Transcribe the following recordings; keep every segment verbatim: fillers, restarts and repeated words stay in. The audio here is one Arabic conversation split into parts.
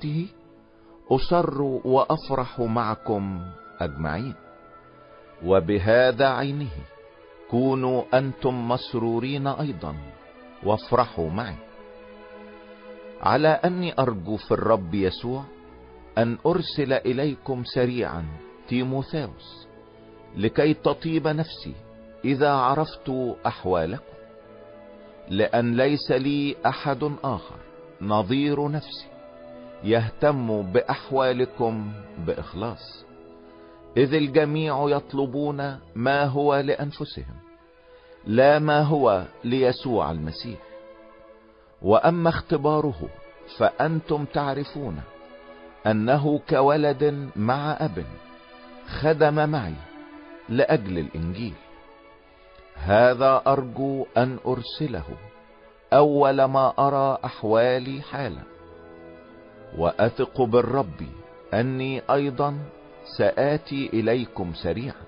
رحمته أسر وأفرح معكم أجمعين. وبهذا عينه كونوا أنتم مسرورين أيضا وافرحوا معي، على أني أرجو في الرب يسوع أن أرسل إليكم سريعا تيموثاوس، لكي تطيب نفسي إذا عرفت أحوالكم، لأن ليس لي أحد آخر نظير نفسي يهتم بأحوالكم بإخلاص، إذ الجميع يطلبون ما هو لأنفسهم لا ما هو ليسوع المسيح. وأما اختباره فأنتم تعرفون أنه كولد مع أب خدم معي لأجل الإنجيل. هذا أرجو أن أرسله أول ما أرى أحوالي حالا، وأثق بالرب أني أيضا سآتي إليكم سريعا.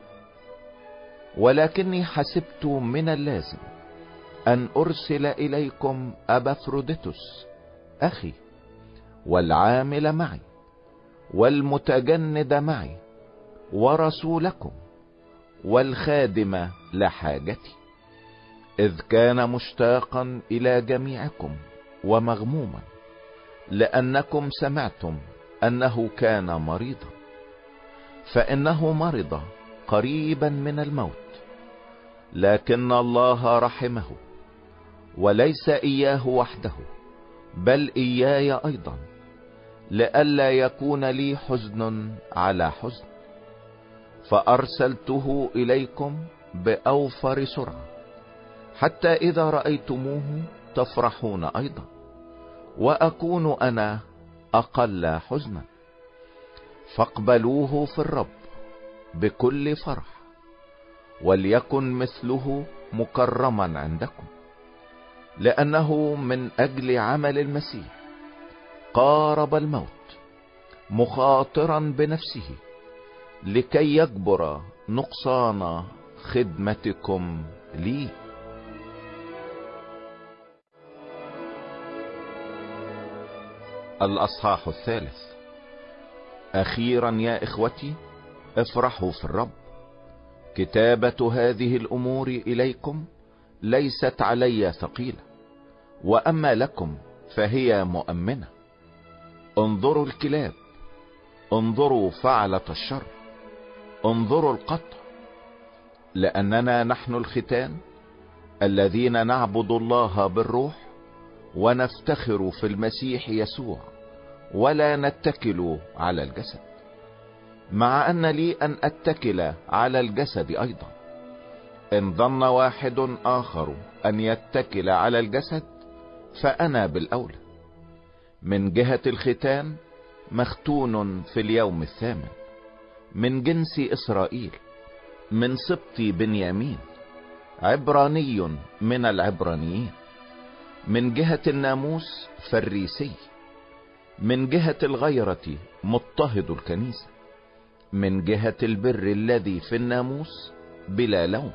ولكني حسبت من اللازم أن أرسل إليكم أبافروديتوس أخي، والعامل معي والمتجند معي ورسولكم والخادم لحاجتي، إذ كان مشتاقا إلى جميعكم ومغموما، لأنكم سمعتم أنه كان مريضا، فإنه مرض قريبا من الموت، لكن الله رحمه، وليس إياه وحده بل إياي أيضا، لئلا يكون لي حزن على حزن. فأرسلته إليكم بأوفر سرعة، حتى إذا رأيتموه تفرحون أيضا، وأكون أنا أقل حزنا. فاقبلوه في الرب بكل فرح، وليكن مثله مكرما عندكم، لأنه من أجل عمل المسيح قارب الموت، مخاطرا بنفسه لكي يجبر نقصان خدمتكم لي. الأصحاح الثالث. أخيرا يا إخوتي افرحوا في الرب. كتابة هذه الأمور إليكم ليست علي ثقيلة، وأما لكم فهي مؤمنة. انظروا الكلاب، انظروا فعلة الشر، انظروا القطع، لأننا نحن الختان الذين نعبد الله بالروح ونفتخر في المسيح يسوع، ولا نتكل على الجسد، مع أن لي أن أتكل على الجسد أيضا. إن ظن واحد آخر أن يتكل على الجسد فأنا بالأولى. من جهة الختان مختون في اليوم الثامن، من جنس إسرائيل، من سبط بنيامين، عبراني من العبرانيين، من جهة الناموس فريسي، من جهة الغيرة مضطهد الكنيسة، من جهة البر الذي في الناموس بلا لوم.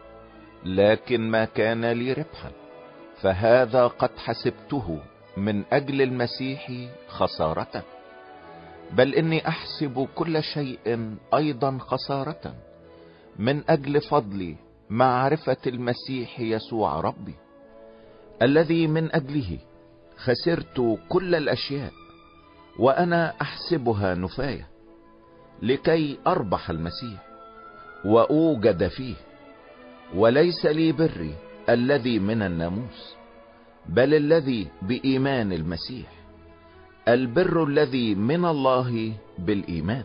لكن ما كان لي ربحا فهذا قد حسبته من أجل المسيح خسارة، بل إني أحسب كل شيء أيضا خسارة من أجل فضل معرفة المسيح يسوع ربي، الذي من أجله خسرت كل الأشياء، وأنا أحسبها نفاية، لكي أربح المسيح وأوجد فيه، وليس لي بري الذي من الناموس، بل الذي بإيمان المسيح، البر الذي من الله بالإيمان،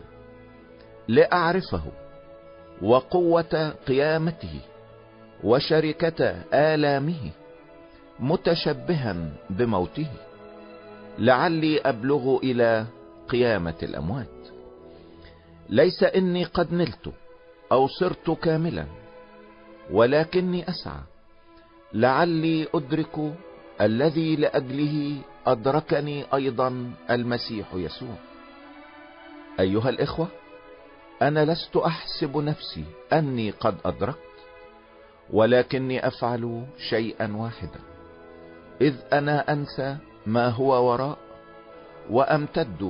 لأعرفه وقوة قيامته وشركة آلامه، متشبها بموته، لعلي أبلغ إلى قيامة الأموات. ليس إني قد نلت أو صرت كاملا، ولكني أسعى لعلي أدرك الذي لأجله أدركني أيضا المسيح يسوع. أيها الإخوة، أنا لست أحسب نفسي أني قد أدركت، ولكني أفعل شيئا واحدا، إذ أنا أنسى ما هو وراء وأمتد